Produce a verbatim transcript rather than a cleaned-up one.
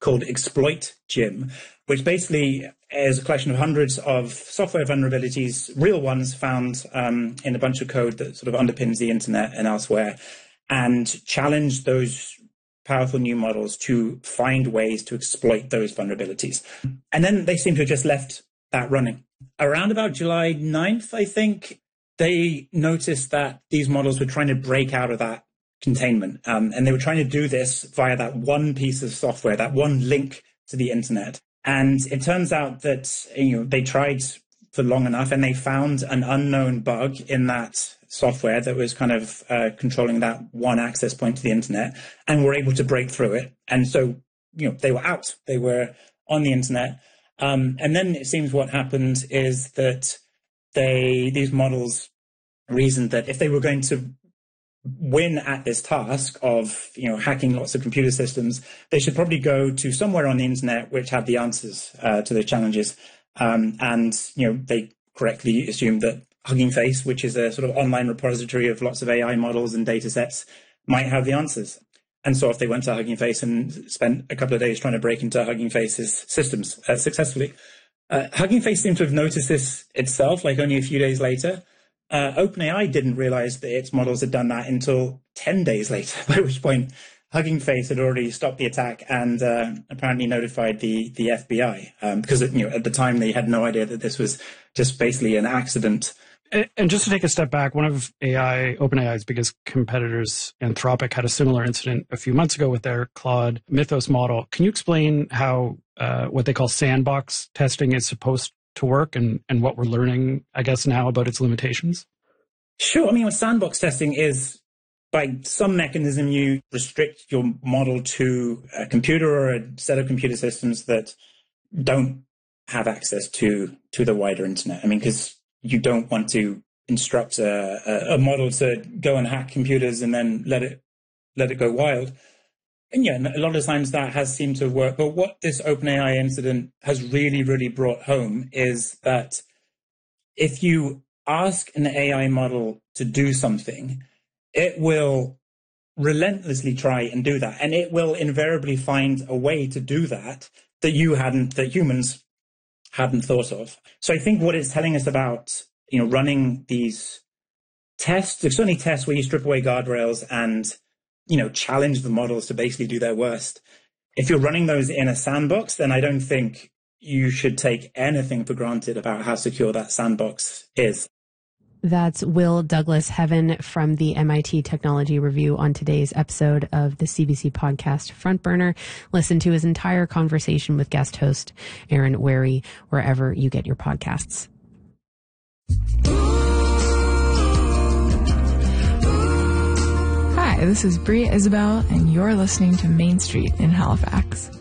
called Exploit Gym, which basically is a collection of hundreds of software vulnerabilities, real ones found um, in a bunch of code that sort of underpins the internet and elsewhere, and challenge those powerful new models to find ways to exploit those vulnerabilities. And then they seem to have just left that running. Around about July ninth, I think, they noticed that these models were trying to break out of that containment. Um, and they were trying to do this via that one piece of software, that one link to the internet. And it turns out that, you know, they tried for long enough and they found an unknown bug in that software that was kind of uh, controlling that one access point to the internet, and were able to break through it. And so, you know, they were out, they were on the internet. Um, and then it seems what happened is that they, these models reasoned that if they were going to win at this task of, you know, hacking lots of computer systems, they should probably go to somewhere on the internet which had the answers uh, to the challenges. Um, and, you know, they correctly assumed that Hugging Face, which is a sort of online repository of lots of A I models and data sets, might have the answers. And so if they went to Hugging Face and spent a couple of days trying to break into Hugging Face's systems uh, successfully, uh, Hugging Face seemed to have noticed this itself, like only a few days later. Uh, OpenAI didn't realize that its models had done that until ten days later, by which point Hugging Face had already stopped the attack and uh, apparently notified the the F B I, um, because you know at the time they had no idea that this was just basically an accident. And just to take a step back, one of A I, OpenAI's biggest competitors, Anthropic, had a similar incident a few months ago with their Claude Mythos model. Can you explain how uh, what they call sandbox testing is supposed to work, and, and what we're learning, I guess, now about its limitations? Sure. I mean, what sandbox testing is, by some mechanism, you restrict your model to a computer or a set of computer systems that don't have access to, to the wider internet. I mean, because you don't want to instruct a, a, a model to go and hack computers and then let it let it go wild. And yeah, a lot of times that has seemed to work. But what this OpenAI incident has really, really brought home is that if you ask an A I model to do something, it will relentlessly try and do that. And it will invariably find a way to do that that you hadn't, that humans hadn't thought of. So I think what it's telling us about, you know, running these tests, there's certainly tests where you strip away guardrails and, you know, challenge the models to basically do their worst. If you're running those in a sandbox, then I don't think you should take anything for granted about how secure that sandbox is. That's Will Douglas Heaven from the M I T Technology Review on today's episode of the C B C podcast Front Burner. Listen to his entire conversation with guest host Aaron Wary wherever you get your podcasts. Hi, this is Bria Isabel, and you're listening to Main Street in Halifax.